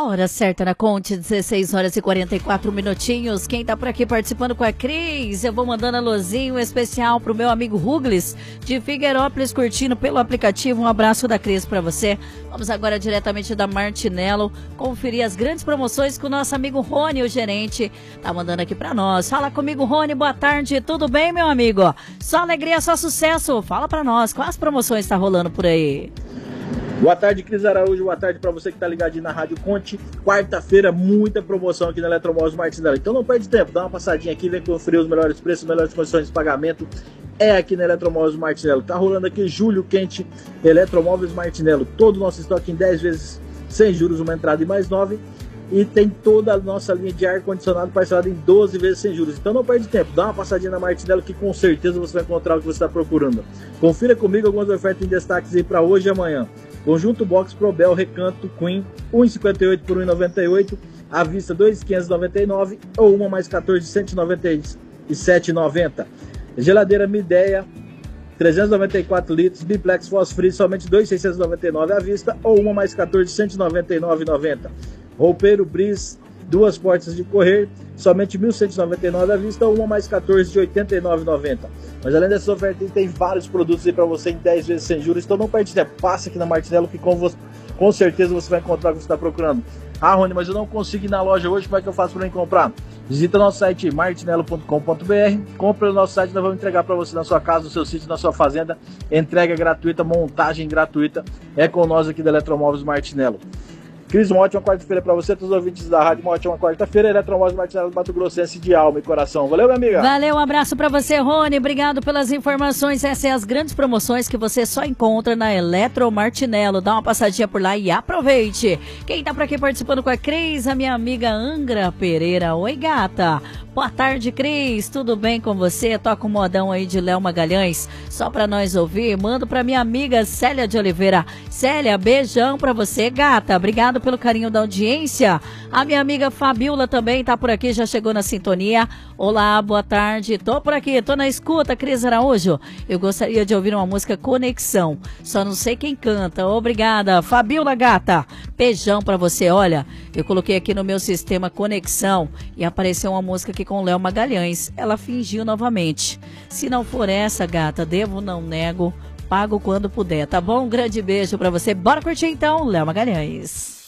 Hora certa na Conte, 16 horas e 44 minutinhos. Quem tá por aqui participando com a Cris, eu vou mandando alôzinho especial pro meu amigo Ruglis, de Figueirópolis, curtindo pelo aplicativo. Um abraço da Cris pra você. Vamos agora diretamente da Martinello, conferir as grandes promoções que o nosso amigo Rony, o gerente, tá mandando aqui pra nós. Fala comigo, Rony, boa tarde, tudo bem, meu amigo? Só alegria, só sucesso. Fala pra nós, quais promoções tá rolando por aí? Boa tarde, Cris Araújo. Boa tarde para você que está ligadinho na Rádio Conte. Quarta-feira, muita promoção aqui na Eletromóveis Martinello. Então não perde tempo, dá uma passadinha aqui, vem conferir os melhores preços, melhores condições de pagamento. É aqui na Eletromóveis Martinello. Tá rolando aqui julho quente, Eletromóveis Martinello. Todo o nosso estoque em 10 vezes sem juros, uma entrada e mais 9. E tem toda a nossa linha de ar-condicionado parcelada em 12 vezes sem juros. Então não perde tempo, dá uma passadinha na Martinello que com certeza você vai encontrar o que você está procurando. Confira comigo algumas ofertas em destaques aí para hoje e amanhã. Conjunto Box Probel Recanto Queen, 1,58 por 1,98, à vista 2,599 ou uma mais 14, 197,90. Geladeira Midea, 394 litros, Biplex Fosfree, somente 2,699 à vista ou uma mais 14, 199,90. Roupeiro Breeze, duas portas de correr, somente 1.199 à vista, uma mais 14 de 89,90. Mas além dessas ofertas, tem vários produtos aí para você em 10 vezes sem juros, então não perde tempo, passa aqui na Martinello que com certeza você vai encontrar o que você está procurando. Ah, Rony, mas eu não consigo ir na loja hoje, como é que eu faço para comprar? Visita nosso site martinello.com.br, compra no nosso site, nós vamos entregar para você na sua casa, no seu sítio, na sua fazenda, entrega gratuita, montagem gratuita, é com nós aqui da Eletromóveis Martinello. Cris, uma ótima quarta-feira para você, todos os ouvintes da rádio, uma ótima quarta-feira. Eletromóveis Martinello do Mato Grossense de alma e coração. Valeu, minha amiga? Valeu, um abraço para você, Rony. Obrigado pelas informações. Essas são as grandes promoções que você só encontra na Eletro Martinello. Dá uma passadinha por lá e aproveite. Quem tá por aqui participando com a Cris, a minha amiga Angra Pereira. Oi, gata. Boa tarde, Cris. Tudo bem com você? Toca um modão aí de Léo Magalhães, só pra nós ouvir. Mando pra minha amiga Célia de Oliveira. Célia, beijão pra você, gata. Obrigado pelo carinho da audiência. A minha amiga Fabiola também tá por aqui, já chegou na sintonia. Olá, boa tarde. Tô por aqui, tô na escuta, Cris Araújo. Eu gostaria de ouvir uma música Conexão. Só não sei quem canta. Obrigada, Fabiola, gata. Beijão pra você. Olha, eu coloquei aqui no meu sistema Conexão e apareceu uma música aqui com Léo Magalhães. Ela fingiu novamente. Se não for essa, gata, devo, não nego, pago quando puder, tá bom? Um grande beijo pra você. Bora curtir então, Léo Magalhães.